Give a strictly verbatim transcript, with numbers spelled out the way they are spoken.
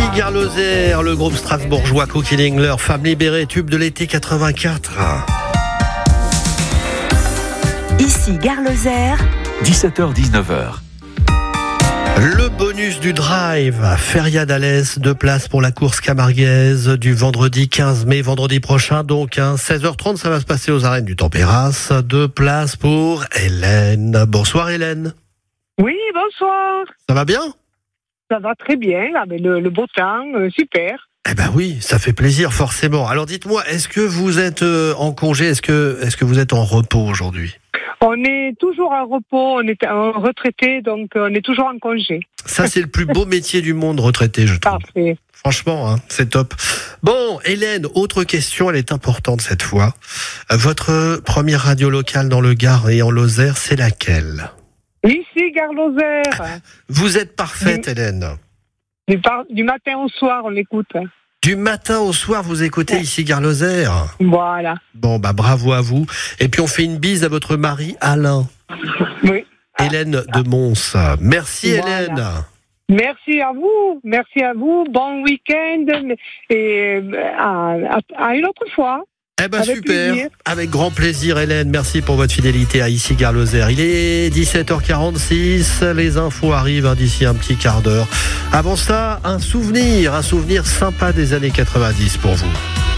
Gare Lozère, le groupe strasbourgeois Cooking, leur femme libérée, tube de l'été quatre-vingt-quatre. Ici Gare Lozère, dix-sept heures dix-neuf heures. Le bonus du drive, Feria d'Alès, deux places pour la course camarguaise du vendredi quinze mai, vendredi prochain, donc hein, seize heures trente, ça va se passer aux arènes du Tempéras. Deux places pour Hélène. Bonsoir Hélène. Oui, bonsoir. Ça va bien ? Ça va très bien, avec le, le beau temps, euh, super. Eh ben oui, ça fait plaisir forcément. Alors dites-moi, est-ce que vous êtes euh, en congé ? Est-ce que, est-ce que vous êtes en repos aujourd'hui ? On est toujours en repos, on est en retraité, donc on est toujours en congé. Ça, c'est le plus beau métier du monde, retraité, je trouve. Parfait. Franchement, hein, c'est top. Bon, Hélène, autre question, elle est importante cette fois. Votre première radio locale dans le Gard et en Lozère, c'est laquelle ? Ici, Gare Lozère. Vous êtes parfaite, du, Hélène. Du, par, du matin au soir, on l'écoute. Du matin au soir, vous écoutez ouais. Ici Gare Lozère. Voilà. Bon, bah bravo à vous. Et puis on fait une bise à votre mari, Alain. Oui. Hélène de Mons. Merci, voilà. Hélène. Merci à vous. Merci à vous. Bon week-end. Et à, à, à une autre fois. Eh ben Avec super, plaisir. Avec grand plaisir Hélène, merci pour votre fidélité à Ici Gare Lozère. Il est dix-sept heures quarante-six, les infos arrivent hein, d'ici un petit quart d'heure. Avant ça, un souvenir, un souvenir sympa des années quatre-vingt-dix pour vous.